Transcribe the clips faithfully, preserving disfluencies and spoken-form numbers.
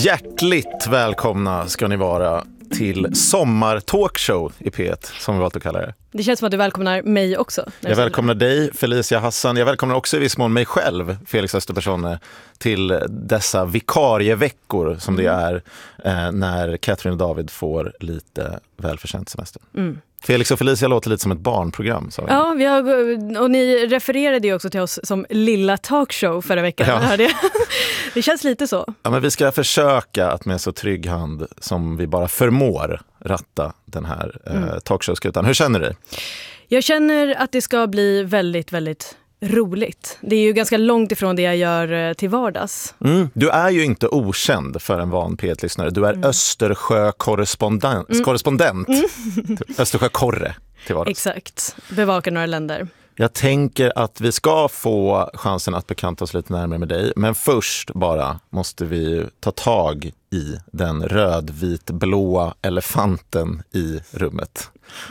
Hjärtligt välkomna ska ni vara till sommartalkshow i P ett, som vi valt att kalla det. Det känns som att du välkomnar mig också. Jag välkomnar dig, Felicia Hassan. Jag välkomnar också i viss mån mig själv, Felix Österperson, till dessa vikarieveckor som mm. det är eh, när Katrin och David får lite välförtjänt semester. Mm. Felix och Felicia låter lite som ett barnprogram. Så. Ja, vi har, och ni refererade ju också till oss som lilla talkshow förra veckan. Ja. Det. det känns lite så. Ja, men vi ska försöka att med så trygg hand som vi bara förmår ratta den här mm. eh, talkshow-skutan. Hur känner du? Jag känner att det ska bli väldigt, väldigt roligt. Det är ju ganska långt ifrån det jag gör till vardags. Mm. Du är ju inte okänd för en van P ett-lyssnare. Du är mm. Östersjö-korrespondent. Mm. korrespondent. Mm. Östersjö-korre till vardags. Exakt. Bevakar några länder. Jag tänker att vi ska få chansen att bekanta oss lite närmare med dig. Men först bara måste vi ta tag i den rödvit-blåa elefanten i rummet.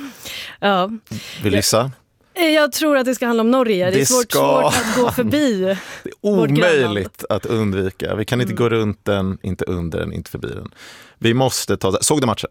Ja. Vill du gissa? Jag tror att det ska handla om Norge. Det, det är svårt, ska... svårt att gå förbi. Det är omöjligt att undvika. Vi kan inte mm. gå runt den, inte under den, inte förbi den. Vi måste ta... Såg du matchen?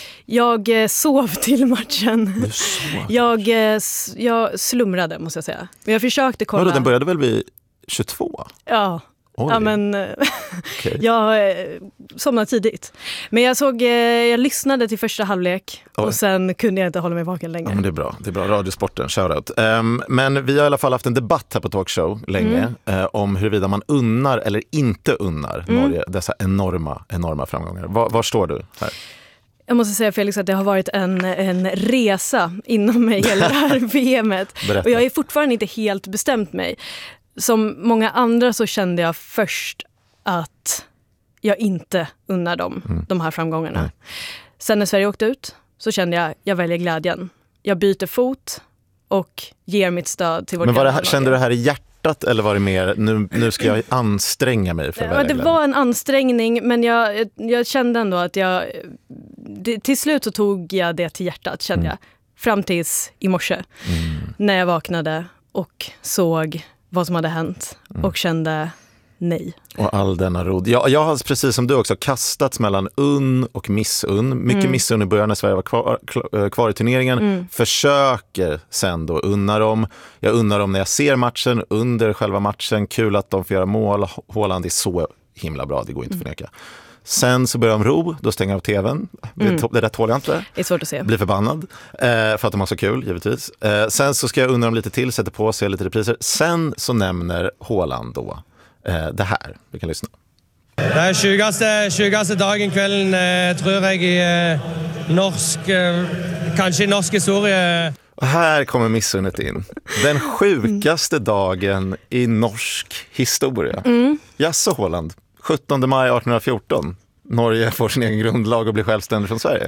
Jag eh, sov till matchen. Du sov. Jag, eh, jag slumrade, måste jag säga. Men jag försökte kolla. Vadå, den började väl vid tjugotvå? Ja. Oj. Ja, men okay. jag eh, somnade tidigt. Men jag såg, eh, jag lyssnade till första halvlek. Oj. Och sen kunde jag inte hålla mig vaken längre. Ja, men det är bra, det är bra. Radiosporten, shoutout. Um, men vi har i alla fall haft en debatt här på Talkshow länge mm. uh, om huruvida man unnar eller inte unnar mm. Norge dessa enorma, enorma framgångar. Var, var står du här? Jag måste säga, Felix, att det har varit en, en resa inom mig hela det här V M:et. Och jag är fortfarande inte helt bestämt mig. Som många andra så kände jag först att jag inte unnar dem, mm. de här framgångarna. Nej. Sen när Sverige åkte ut så kände jag, jag väljer glädjen. Jag byter fot och ger mitt stöd till vårt Men var det här, kände du det här i hjärtat eller var det mer, nu, nu ska jag anstränga mig för att välja Det glädjen? var en ansträngning, men jag, jag kände ändå att jag, det, till slut så tog jag det till hjärtat, kände mm. jag. Fram tills i morse, mm. när jag vaknade och såg vad som hade hänt mm. och kände nej. Och all denna rod. Jag, jag har precis som du också kastats mellan unn och missunn. Mycket mm. missunn i början när Sverige var kvar, kvar i turneringen. Mm. Försöker sen då unna dem. Jag unnar dem när jag ser matchen, under själva matchen. Kul att de får göra mål. Haaland är så himla bra, det går inte att förneka. Sen så börjar de ro, då stänger jag av tvn. Mm. Det, det där tål jag inte. Det är svårt att se. Blir förbannad. Eh, för att de har så kul, givetvis. Eh, sen så ska jag undra dem lite till, sätta på sig lite repriser. Sen så nämner Haaland då eh, det här. Vi kan lyssna. Det är tjugoste, tjugoste dagen kvällen, eh, tror jag, i eh, norsk, eh, kanske i norsk historia. Och här kommer missunnet in. Den sjukaste dagen i norsk historia. Mm. Jaså, Haaland. sjuttonde maj artonhundrafjorton. Norge får sin egen grundlag och blir självständig från Sverige.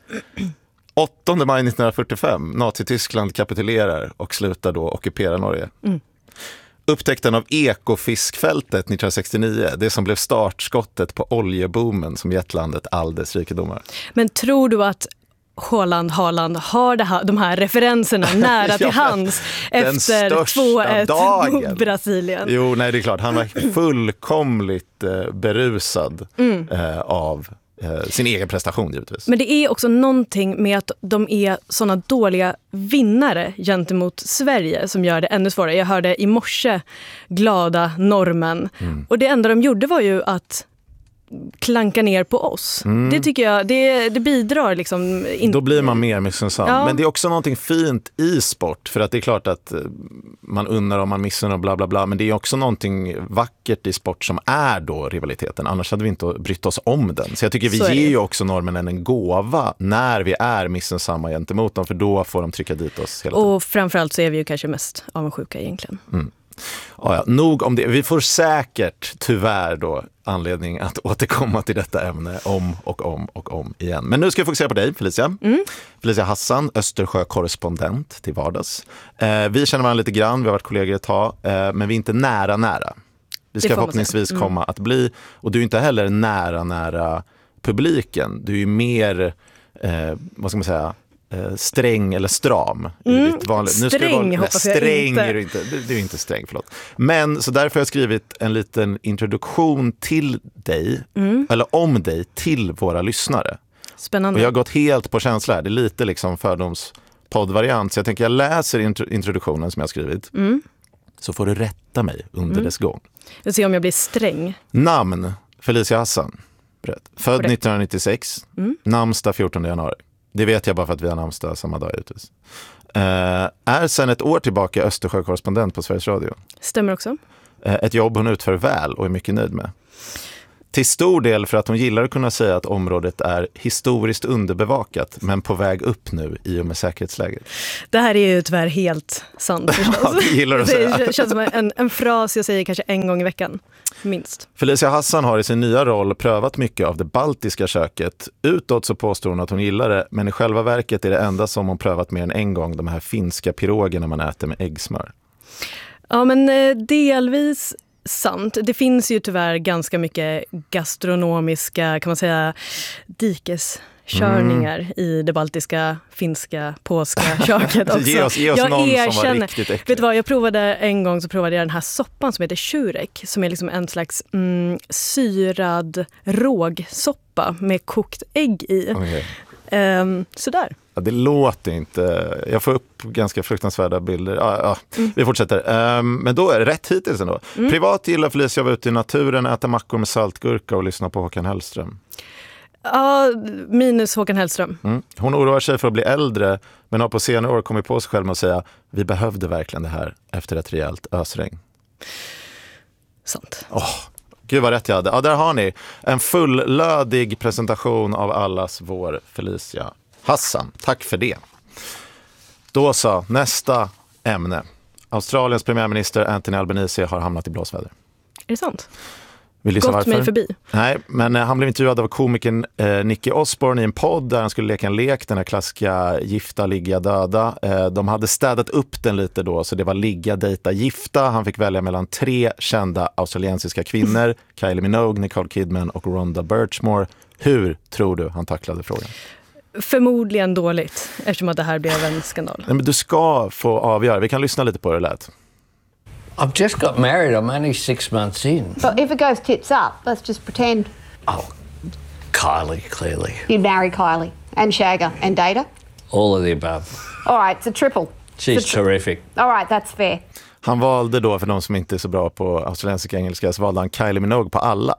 åttonde maj nittonhundrafyrtiofem. Nazi-Tyskland kapitulerar och slutar då ockupera Norge. Mm. Upptäckten av ekofiskfältet nittonhundrasextionio. Det som blev startskottet på oljeboomen som gett landet all dess rikedomar. Men tror du att Haaland, Haaland har det här, de här referenserna nära till hands efter två ett mot Brasilien? Jo, nej, det är klart. Han var fullkomligt eh, berusad mm. eh, av eh, sin egen prestation, givetvis. Men det är också någonting med att de är såna dåliga vinnare gentemot Sverige som gör det ännu svårare. Jag hörde i morse glada normen. Mm. Och det enda de gjorde var ju att klanka ner på oss. Mm. Det tycker jag, det, det bidrar liksom. In... Då blir man mer missunnsam. Ja. Men det är också någonting fint i sport. För att det är klart att man undrar om man missunnar och bla bla bla. Men det är också någonting vackert i sport som är då rivaliteten. Annars hade vi inte brytt oss om den. Så jag tycker vi ger ju också norrmännen en gåva när vi är missunnsamma gentemot dem. För då får de trycka dit oss hela tiden. Och framförallt så är vi ju kanske mest avundsjuka egentligen. Mm. Ja, ja, nog om det. Vi får säkert tyvärr då anledning att återkomma till detta ämne om och om och om igen. Men nu ska jag fokusera på dig, Felicia. Mm. Felicia Hassan, Östersjö-korrespondent till vardags. Eh, vi känner varandra lite grann, vi har varit kollegor ett tag, eh, men vi är inte nära nära. Vi ska förhoppningsvis mm. komma att bli, och du är inte heller nära nära publiken. Du är ju mer, eh, vad ska man säga, eh, sträng eller stram. Mm, vanligt. Sträng nu ska vara, hoppas nej, jag sträng inte. Är du, inte. Du, du är inte sträng, förlåt. Men så därför har jag skrivit en liten introduktion till dig, mm. eller om dig, till våra lyssnare. Spännande. Och jag har gått helt på känsla här. Det är lite liksom fördomspoddvariant. Så jag tänker jag läser introduktionen som jag har skrivit. Mm. Så får du rätta mig under mm. dess gång. Jag ser om jag blir sträng. Namn, Felicia Hassan. Född Correct. nittonhundranittiosex. Mm. Namnsdag fjortonde januari. Det vet jag bara för att vi har namnsdag samma dag ute. Uh, är sedan ett år tillbaka Östersjökorrespondent på Sveriges Radio. Stämmer också. Uh, ett jobb hon utför väl och är mycket nöjd med. Till stor del för att hon gillar att kunna säga att området är historiskt underbevakat men på väg upp nu i och med säkerhetsläget. Det här är ju tyvärr helt sant förstås. Ja, det gillar att säga. Det känns som en, en fras jag säger kanske en gång i veckan, minst. Felicia Hassan har i sin nya roll prövat mycket av det baltiska köket. Utåt så påstår hon att hon gillar det, men i själva verket är det enda som hon prövat mer än en gång de här finska pirogerna man äter med äggsmör. Ja, men delvis sant. Det finns ju tyvärr ganska mycket gastronomiska, kan man säga, dikeskörningar mm. i det baltiska, finska, polska köket också. ge oss, ge oss jag någon erkänner, som var riktigt äcklig. Vet du vad, jag provade en gång så provade jag den här soppan som heter Shurek, som är liksom en slags mm, syrad rågsoppa med kokt ägg i. Okay. Um, sådär. Ja, det låter inte... Jag får upp ganska fruktansvärda bilder. Ja, ja. Mm. Vi fortsätter. Um, men då är det rätt hittills ändå. Mm. Privat gillar Felicia att vara ute i naturen, äta mackor med saltgurka och lyssna på Håkan Hellström. Ja, minus Håkan Hellström. Mm. Hon oroar sig för att bli äldre, men har på senare år kommit på sig själv med att säga vi behövde verkligen det här efter ett rejält ösregn. Sant. Åh, oh, gud vad rätt jag hade. Ja, där har ni en fullödig presentation av allas vår Felicia Hassan. Tack för det. Då så, nästa ämne. Australiens premiärminister Anthony Albanese har hamnat i blåsväder. Är det sant? Vill du Gått varför? mig förbi. Nej, men han blev intervjuad av komikern eh, Nicky Osborne i en podd där han skulle leka en lek, den här klassiska gifta, ligga, döda. Eh, de hade städat upp den lite då, så det var ligga, dejta, gifta. Han fick välja mellan tre kända australiensiska kvinnor, Kylie Minogue, Nicole Kidman och Rhonda Birchmore. Hur tror du han tacklade frågan? Förmodligen dåligt, eftersom att det här blev en skandal. Nej, men du ska få avgöra. Vi kan lyssna lite på hur det lät. I've just got married. I'm only six months in. But if it goes tits up, let's just pretend. Oh, Kylie, clearly. You'd marry Kylie and shag her and date her? All of the above. All right, it's a triple. She's It's a tri- terrific. All right, that's fair. Han valde då, för de som inte är så bra på australiensiska engelska, så valde han Kylie Minogue på alla.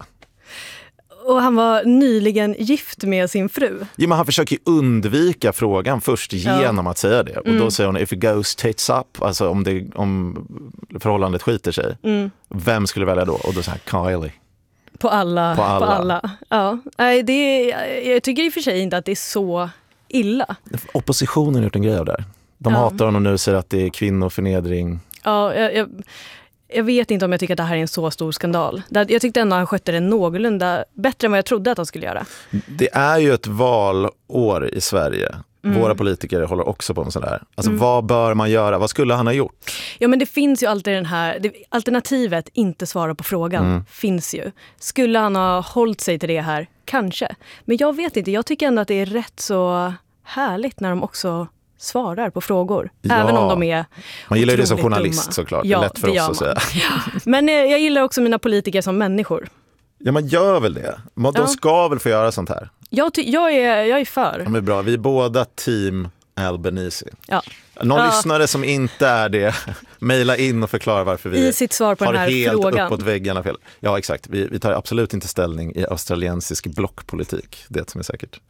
Och han var nyligen gift med sin fru. Jo, men han försöker undvika frågan först genom ja. att säga det. Och mm. då säger hon, if it goes tits up, alltså om, det, om förhållandet skiter sig. Mm. Vem skulle välja då? Och då säger han, Kylie. På alla. På alla. På alla. Ja. Det är, jag tycker i och för sig inte att det är så illa. Oppositionen har gjort en grej av det här. De ja. hatar honom nu och säger att det är kvinnoförnedring. Ja, jag... jag Jag vet inte om jag tycker att det här är en så stor skandal. Jag tyckte ändå att han skötte det någorlunda bättre än vad jag trodde att han skulle göra. Det är ju ett valår i Sverige. Mm. Våra politiker håller också på med sådär. Alltså mm. vad bör man göra? Vad skulle han ha gjort? Ja, men det finns ju alltid den här... Det, alternativet inte svara på frågan mm. finns ju. Skulle han ha hållit sig till det här? Kanske. Men jag vet inte. Jag tycker ändå att det är rätt så härligt när de också... svarar på frågor, ja. även om de är man gillar ju det som journalist dumma. Såklart, ja, det är lätt för oss att säga. Men eh, jag gillar också mina politiker som människor. Ja, man gör väl det. De ja. ska väl få göra sånt här. Jag, ty- jag, är, jag är för. Ja, men bra, vi är båda team Albanese. Ja. Någon ja. lyssnare som inte är det, mejla in och förklara varför vi I sitt svar på har den här helt frågan. uppåt väggarna fel. Ja, exakt. Vi, vi tar absolut inte ställning i australiensisk blockpolitik. Det som är säkert.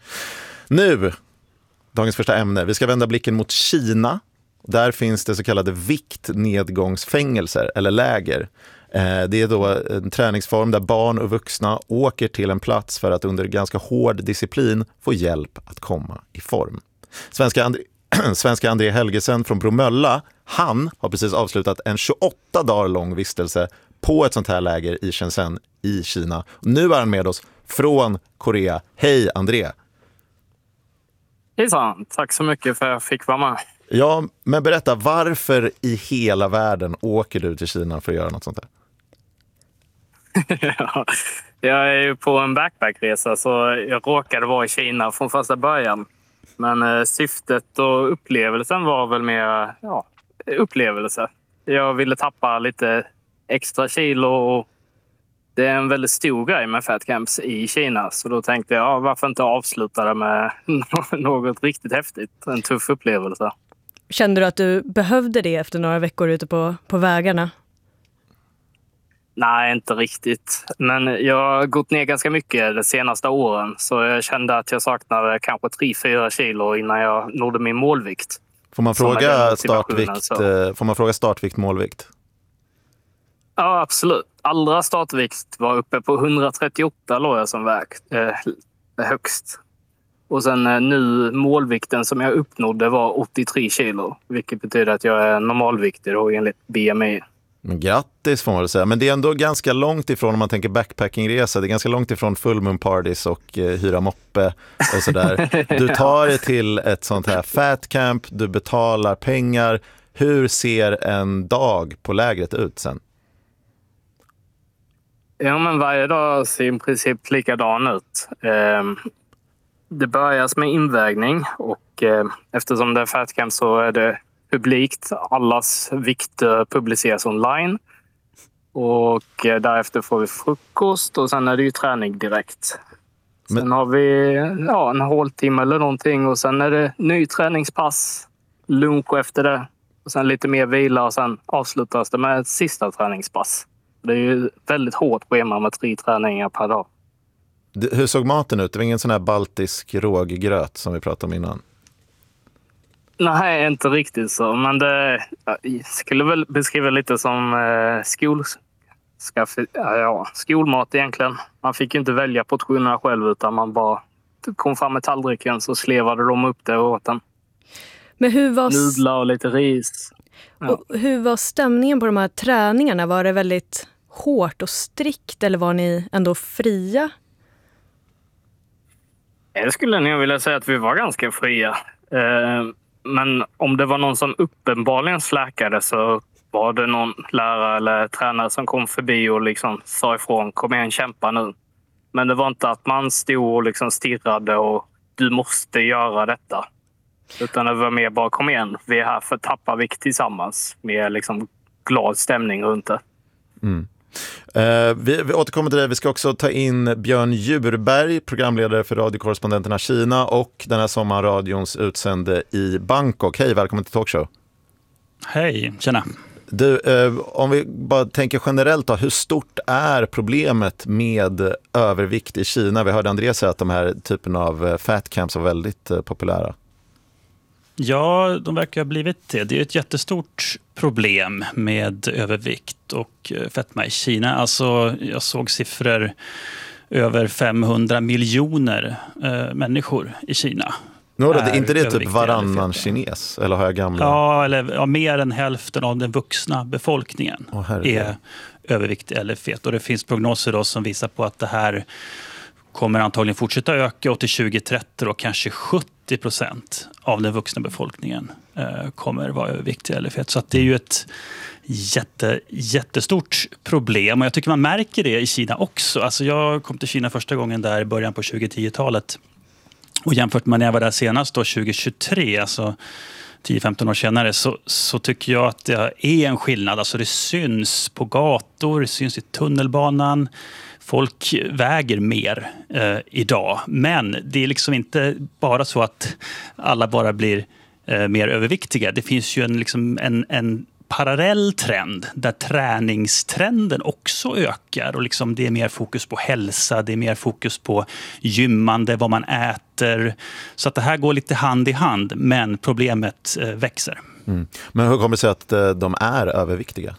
Nu dagens första ämne. Vi ska vända blicken mot Kina. Där finns det så kallade viktnedgångsfängelser eller läger. Det är då en träningsform där barn och vuxna åker till en plats för att under ganska hård disciplin få hjälp att komma i form. Svenska, André, svenska André Helgesen från Bromölla, han har precis avslutat en tjugoåtta dagar lång vistelse på ett sånt här läger i Shenzhen i Kina. Nu är han med oss från Korea. Hej André! Hejsan, tack så mycket för att jag fick vara med. Ja, men berätta, varför i hela världen åker du till Kina för att göra något sånt här? ja, jag är ju på en backpackresa så jag råkade vara i Kina från första början. Men eh, syftet och upplevelsen var väl mer ja, upplevelse. Jag ville tappa lite extra kilo och det är en väldigt stor grej med fat camps i Kina. Så då tänkte jag, ja, varför inte avsluta det med något riktigt häftigt, en tuff upplevelse. Kände du att du behövde det efter några veckor ute på, på vägarna? Nej, inte riktigt. Men jag har gått ner ganska mycket de senaste åren. Så jag kände att jag saknade kanske tre fyra kilo innan jag nådde min målvikt. Får man fråga startvikt, så. Får man fråga startvikt, målvikt? Ja, absolut. Allra startvikt var uppe på hundratrettioåtta låg jag som väg, eh, högst. Och sen eh, nu målvikten som jag uppnådde var åttiotre kilo. Vilket betyder att jag är normalviktig då enligt B M I. Men grattis får man väl säga. Men det är ändå ganska långt ifrån, om man tänker backpackingresa, det är ganska långt ifrån full moon parties och eh, hyra moppe och sådär. Du tar dig till ett sånt här fat camp, du betalar pengar. Hur ser en dag på lägret ut sen? Ja, men varje dag ser i princip likadan ut. Eh, det börjas med invägning och eh, eftersom det är fat camp så är det publikt. Allas vikter publiceras online. Och därefter får vi frukost och sen är det ju träning direkt. Sen Men... har vi ja, en håltimme eller någonting och sen är det ny träningspass, lunch efter det. Och sen lite mer vila och sen avslutas det med ett sista träningspass. Det är ju väldigt hårt schema med tre träningar per dag. Hur såg maten ut? Det var ingen sån här baltisk råggröt som vi pratade om innan? Nej, inte riktigt så. Men det jag skulle väl beskriva lite som eh, skol, skaffe, ja, skolmat egentligen. Man fick ju inte välja portionerna själv utan man bara kom fram med tallriken så slevade de upp det och åt den. Men hur var... Nudlar och lite ris. Ja. Och hur var stämningen på de här träningarna? Var det väldigt hårt och strikt eller var ni ändå fria? Jag skulle nog vilja säga att vi var ganska fria. Eh, Men om det var någon som uppenbarligen släkade så var det någon lärare eller tränare som kom förbi och liksom sa ifrån, kom igen, kämpa nu. Men det var inte att man stod och liksom stirrade och du måste göra detta. Utan det var mer bara, kom igen, vi är här för att tappa vikt tillsammans med liksom glad stämning runt det. Mm. Uh, vi, vi återkommer till det. Vi ska också ta in Björn Djurberg, programledare för radiokorrespondenterna Kina och den här sommarradions utsände i Bangkok. Hej, välkommen till Talkshow. Hej, tjena. Du, uh, om vi bara tänker generellt då, hur stort är problemet med övervikt i Kina? Vi hörde Andreas säga att de här typen av fat camps var väldigt uh, populära. Ja, de verkar ha blivit det. Det är ett jättestort problem med övervikt och fetma i Kina. Alltså, jag såg siffror över femhundra miljoner eh, människor i Kina. No, det är inte det typ varannan kines? Eller har jag gamla? Ja, eller ja, mer än hälften av den vuxna befolkningen oh, är överviktig eller fet. Och det finns prognoser då som visar på att det här kommer antagligen fortsätta öka och till tjugo trettio och kanske sjuttio procent av den vuxna befolkningen eh, kommer vara överviktig eller fet. Så att det är ju ett jätte, jättestort problem och jag tycker man märker det i Kina också. Alltså jag kom till Kina första gången där i början på tjugohundratiotalet och jämfört med när jag var där senast då tjugohundratjugotre, alltså tio femton år senare, så, så tycker jag att det är en skillnad. Alltså det syns på gator, det syns i tunnelbanan. Folk väger mer eh, idag, men det är liksom inte bara så att alla bara blir eh, mer överviktiga. Det finns ju en, liksom en, en parallell trend där träningstrenden också ökar och liksom det är mer fokus på hälsa, det är mer fokus på gymmande, vad man äter. Så att det här går lite hand i hand, men problemet eh, växer. Mm. Men hur kommer det sig att eh, de är överviktiga?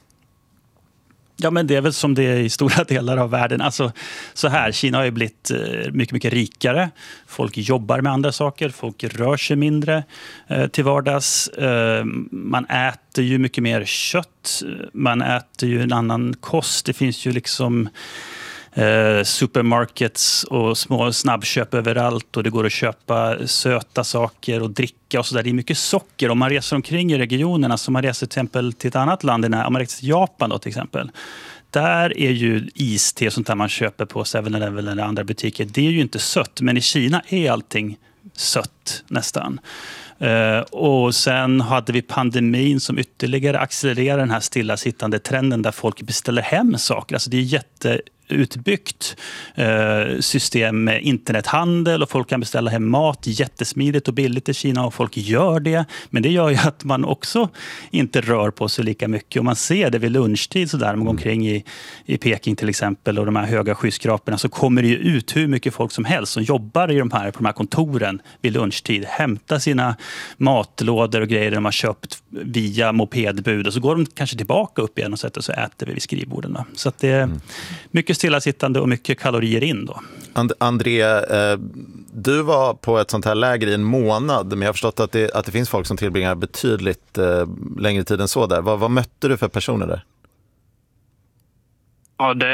Ja, men det är väl som det är i stora delar av världen. Alltså, så här, Kina har ju blivit mycket, mycket rikare. Folk jobbar med andra saker, folk rör sig mindre eh, till vardags. Eh, man äter ju mycket mer kött, man äter ju en annan kost. Det finns ju liksom eh, supermarkets och små snabbköp överallt och det går att köpa söta saker och dricka och sådär. Det är mycket socker. Om man reser omkring i regionerna, som man reser till exempel till ett annat land, om man reser till Japan då till exempel, där är ju iste och sånt där man köper på seven eleven eller andra butiker, det är ju inte sött. Men i Kina är allting sött nästan. Uh, och sen hade vi pandemin som ytterligare accelererade den här stillasittande trenden där folk beställer hem saker. Alltså det är jätteutbyggt uh, system med internethandel och folk kan beställa hem mat jättesmidigt och billigt i Kina och folk gör det. Men det gör ju att man också inte rör på sig lika mycket. Och man ser det vid lunchtid så där, man går omkring i, i Peking till exempel och de här höga skyskraporna, så kommer det ju ut hur mycket folk som helst som jobbar i de här, på de här kontoren vid lunchtid, hämtar sina matlådor och grejer de har köpt via mopedbud och så går de kanske tillbaka upp igen och sätter sig och äter vid skrivborden. Då. Så att det är mycket stillasittande och mycket kalorier in då. And- André, eh, du var på ett sånt här läger i en månad, men jag har förstått att det, att det finns folk som tillbringar betydligt eh, längre tid än så där. Vad, vad mötte du för personer där? Ja, det